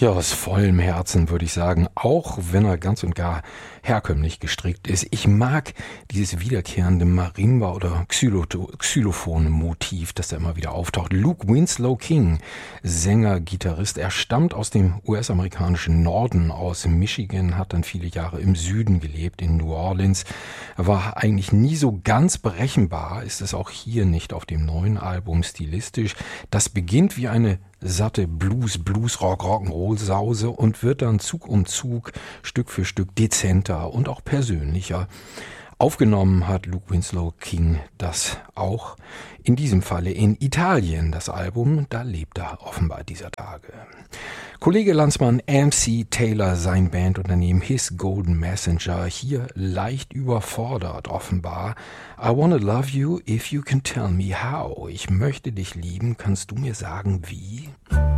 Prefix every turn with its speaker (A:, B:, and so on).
A: Ja, aus vollem Herzen würde ich sagen, auch wenn er ganz und gar herkömmlich gestrickt ist. Ich mag dieses wiederkehrende Marimba- oder Xylophon-Motiv, das da immer wieder auftaucht. Luke Winslow King, Sänger, Gitarrist, er stammt aus dem US-amerikanischen Norden, aus Michigan, hat dann viele Jahre im Süden gelebt, in New Orleans. Er war eigentlich nie so ganz berechenbar, ist es auch hier nicht auf dem neuen Album stilistisch. Das beginnt wie eine satte Blues-Rock, Rock'n'Roll-Sause und wird dann Zug um Zug, Stück für Stück dezenter und auch persönlicher. Aufgenommen hat Luke Winslow King das auch in diesem Falle in Italien, das Album, da lebt er offenbar dieser Tage. Kollege Landsmann MC Taylor, sein Bandunternehmen His Golden Messenger, hier leicht überfordert offenbar. I wanna love you if you can tell me how. Ich möchte dich lieben, kannst du mir sagen wie?